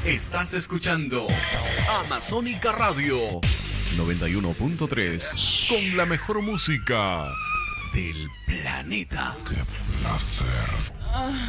Estás escuchando Amazónica Radio 91.3 con la mejor música del planeta. ¡Qué placer!